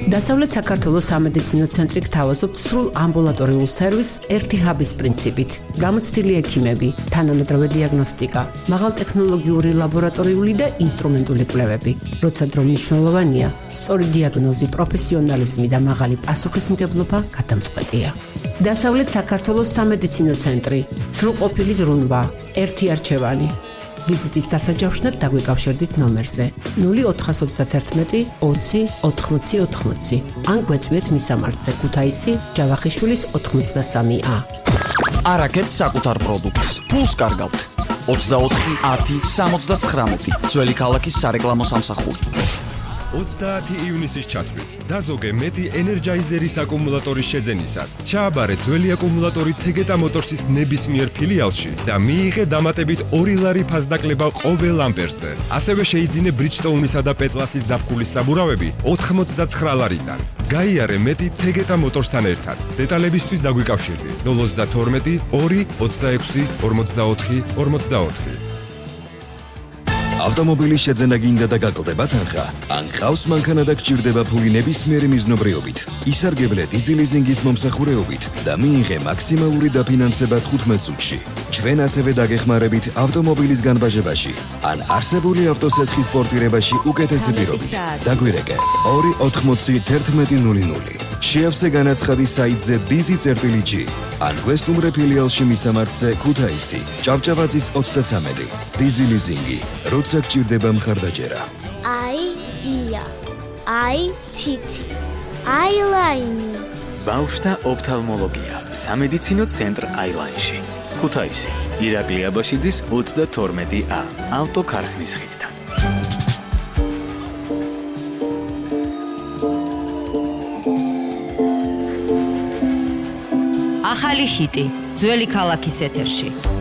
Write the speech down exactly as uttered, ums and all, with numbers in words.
დასავლეთ საქართველოს სამედიცინო ცენტრი გთავაზობთ სრულ ამბულატორიულ სერვისს ერთი ჰაბის პრინციპით. გამოცდილი ექიმები, თანამედროვე დიაგნოსტიკა, მაღალტექნოლოგიური ლაბორატორიული და ინსტრუმენტული კვლევები. როცა დრო მნიშვნელოვანია, სწორი დიაგნოზი, პროფესიონალიზმი და მაღალი პასუხისმგებლობა გადამწყვეტია. დასავლეთ საქართველოს სამედიცინო ცენტრი, სრულყოფილი ზრუნვა, ერთი არჩევანი. ვიზიტის დასაჯავშნად დაგვიკავშირდით ნომერზე ნული ოთხას ოცდაათერთმეტი ოცი ოთხმოცი ოთხმოცი ან გვეწვიეთ მისამართზე ქუთაისი ჯავახიშვილის ოთხმოცდასამი ა. არაკებთ საკუთარ პროდუქტს. ფულს კარგავთ. ოცდაოთხი ათი სამოცდაცხრამეტი ძველი ქალაქის სარეკლამო სამსახური. ოცდაათი ივნისის ჩათვლით დაზოგე მეტი ენერჯაიზერის აკუმულატორის შეძენისას. ჩააბარე ძველი აკუმულატორი თეგეტა მოტორსის ნებისმიერ ფილიალში და მიიღე დამატებით ორი ლარი ფასდაკლება ყოველ ამპერზე. ასევე შეიძინე ბრიჯსტოუნისა და პეტლასის ზაფხულის საბურავები ოთხმოცდაცხრა ლარიდან. გაიარე მეტი თეგეტა მოტორსთან ერთად. დეტალებისთვის დაგვიკავშირდით ნულ ოცდათორმეტი ორი ოცდაექვსი ორმოცდაოთხი ორმოცდაოთხი. ავტომობილის შეძენა გინდა და გაკლდება თანხა. ან ყავს მანქანა და გჭირდება ფული ნებისმიერი მიზნობრიობით. ისარგებლე დიზელიზინგის მომსახურეობით და მიიღე მაქსიმალური დაფინანსება თხუთმეტ წუთში. ჩვენ ასევე დაგეხმარებით ავტომობილის განბაჟებაში ან არსებული ავტოსესხის პორტირებაში უკეთესი პირობით. დაგვირეკე ორი ოთხმოცი თერთმეტი ნული ნული. შეავსე განაცხადი საიტზე დიზი წერტილი ჯი ან გვესტუმრე ფილიალში მისამართზე ქუთაისი ჭავჭავაძის ოცდაცამეტი. დიზი ლიზინგი, როცა გჭირდება მხარდაჭერა. აი ია, აი თითი, აი ლაინი. ბავშვთა ოფთალმოლოგია, სამედიცინო ცენტრ აილაინში. ქუთაისი, ირაკლი აბაშიძის ოცდათორმეტი ა, ავტოქარხნის ხიდთან. ახალი ჰიტი, ძველი ქალაქის ეთერში.